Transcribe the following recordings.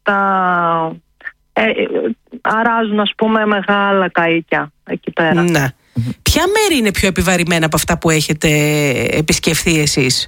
ρέματα, αράζουν ας πούμε μεγάλα καΐκια εκεί πέρα. Ναι. Ποια μέρη είναι πιο επιβαρημένα από αυτά που έχετε επισκεφθεί εσείς?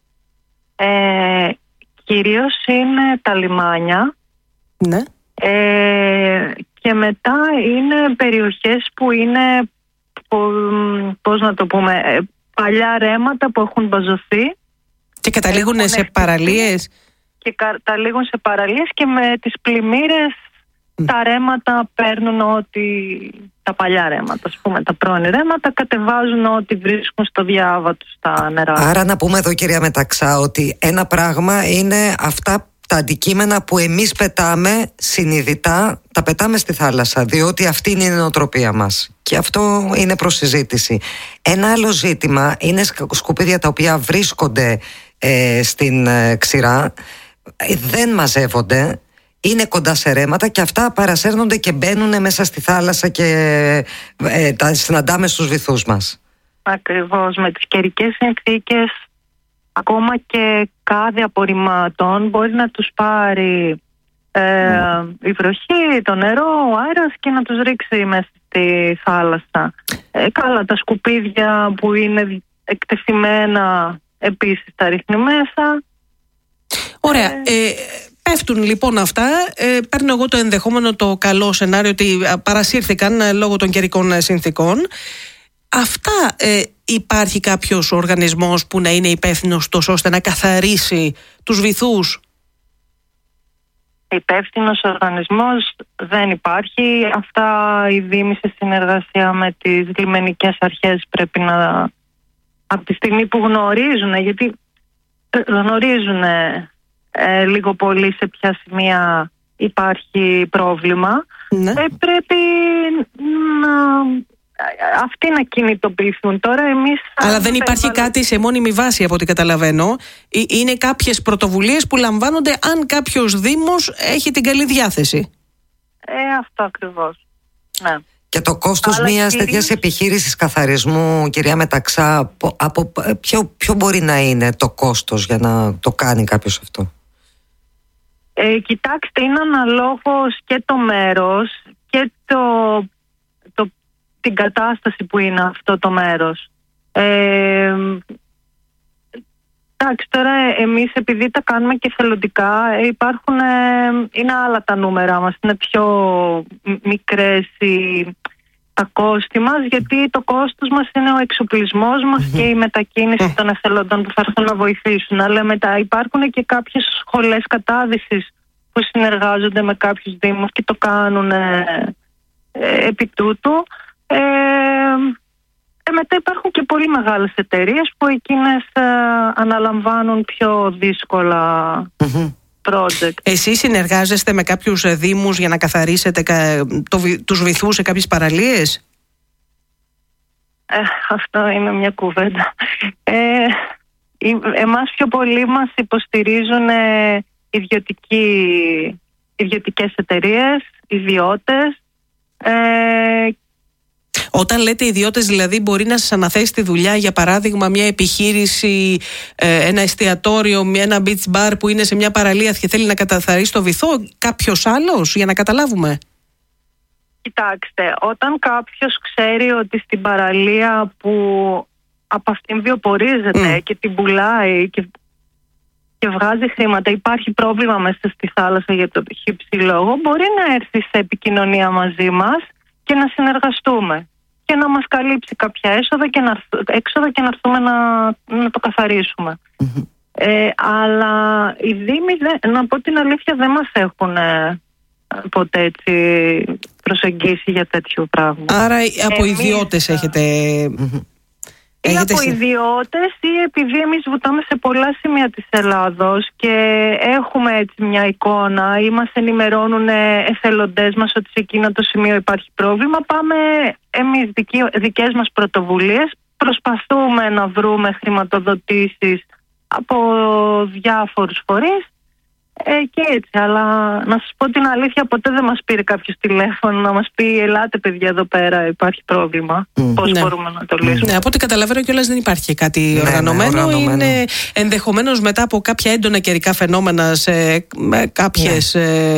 Κυρίως είναι τα λιμάνια. Ναι. Και μετά είναι περιοχές που είναι, πώς να το πούμε, παλιά ρέματα που έχουν μπαζωθεί. Και καταλήγουν σε παραλίες. Και καταλήγουν σε παραλίες και με τις πλημμύρες τα ρέματα παίρνουν τα παλιά ρέματα, ας πούμε, τα πρώην ρέματα, κατεβάζουν ό,τι βρίσκουν στο διάβατο στα νερά. Άρα να πούμε εδώ, κυρία Μεταξά, ότι ένα πράγμα είναι αυτά τα αντικείμενα που εμείς πετάμε συνειδητά, τα πετάμε στη θάλασσα, διότι αυτή είναι η νοοτροπία μας. Και αυτό είναι προς συζήτηση. Ένα άλλο ζήτημα είναι σκουπίδια τα οποία βρίσκονται στην ξηρά, δεν μαζεύονται, είναι κοντά σε ρέματα και αυτά παρασέρνονται και μπαίνουν μέσα στη θάλασσα και τα συναντάμε στους βυθούς μας. Ακριβώς, με τις καιρικές συνθήκες ακόμα και κάδια απορριμμάτων μπορεί να τους πάρει η βροχή, το νερό, ο αέρας και να τους ρίξει μέσα στη θάλασσα. Καλά, τα σκουπίδια που είναι εκτεθειμένα επίσης τα ρίχνει μέσα. Ωραία. Πέφτουν λοιπόν αυτά. Παίρνω εγώ το ενδεχόμενο, το καλό σενάριο ότι παρασύρθηκαν λόγω των καιρικών συνθήκων. Αυτά υπάρχει κάποιος οργανισμός που να είναι υπεύθυνος τόσο ώστε να καθαρίσει τους βυθούς? Υπεύθυνος οργανισμός δεν υπάρχει. Αυτά οι δήμοι σε συνεργασία με τις λιμενικές αρχές πρέπει να, από τη στιγμή που γνωρίζουν, γιατί γνωρίζουν λίγο πολύ σε ποια σημεία υπάρχει πρόβλημα, πρέπει αυτοί να κινητοποιηθούν. Τώρα εμείς... Αλλά δεν υπάρχει κάτι σε μόνιμη βάση από ό,τι καταλαβαίνω. Είναι κάποιες πρωτοβουλίες που λαμβάνονται αν κάποιος δήμος έχει την καλή διάθεση. Αυτό ακριβώς. Ναι. Και το κόστος μιας τέτοιας επιχείρησης καθαρισμού, κυρία Μεταξά, ποιο μπορεί να είναι το κόστος για να το κάνει κάποιος αυτό? Κοιτάξτε, είναι αναλόγως και το μέρος και την κατάσταση που είναι αυτό το μέρος. Εντάξει, τώρα εμείς επειδή τα κάνουμε και εθελοντικά, είναι άλλα τα νούμερα μας, είναι πιο μικρές τα κόστη μας, γιατί το κόστος μας είναι ο εξοπλισμός μας και η μετακίνηση των εθελοντών που θα έρθουν να βοηθήσουν. Αλλά μετά υπάρχουν και κάποιες σχολές κατάδυσης που συνεργάζονται με κάποιους δήμους και το κάνουν επί τούτου. Μετά υπάρχουν και πολύ μεγάλες εταιρείες που εκείνες αναλαμβάνουν πιο δύσκολα project. Εσείς συνεργάζεστε με κάποιους δήμους για να καθαρίσετε τους βυθούς σε κάποιες παραλίες? Αυτό είναι μια κουβέντα. Εμάς πιο πολύ μας υποστηρίζουν ιδιωτικές εταιρείες, ιδιώτες. Όταν λέτε ιδιώτες, δηλαδή μπορεί να σας αναθέσει τη δουλειά, για παράδειγμα μια επιχείρηση, ένα εστιατόριο, ένα beach bar που είναι σε μια παραλία και θέλει να καθαρίσει το βυθό, κάποιος άλλος, για να καταλάβουμε? Κοιτάξτε, όταν κάποιος ξέρει ότι στην παραλία που από αυτήν βιοπορίζεται και την πουλάει και βγάζει χρήματα, υπάρχει πρόβλημα μέσα στη θάλασσα για το χύψη λόγο, μπορεί να έρθει σε επικοινωνία μαζί μας και να συνεργαστούμε και να μας καλύψει κάποια έξοδα και να έρθουμε να το καθαρίσουμε. Αλλά οι δήμοι, να πω την αλήθεια, δεν μας έχουν ποτέ έτσι προσεγγίσει για τέτοιο πράγμα. Άρα από ιδιώτες έχετε... Ή από ιδιώτες ή επειδή εμείς βουτάμε σε πολλά σημεία της Ελλάδος και έχουμε έτσι μια εικόνα ή μας ενημερώνουν εθελοντές μας ότι σε εκείνο το σημείο υπάρχει πρόβλημα, πάμε εμείς δικές μας πρωτοβουλίες, προσπαθούμε να βρούμε χρηματοδοτήσεις από διάφορους φορείς και έτσι. Αλλά να σας πω την αλήθεια, ποτέ δεν μας πήρε κάποιος τηλέφωνο να μας πει ελάτε παιδιά εδώ πέρα υπάρχει πρόβλημα, πώς μπορούμε να το λύσουμε. Από ό,τι καταλαβαίνω κιόλας δεν υπάρχει κάτι οργανωμένο. Είναι ενδεχομένως μετά από κάποια έντονα καιρικά φαινόμενα σε κάποιες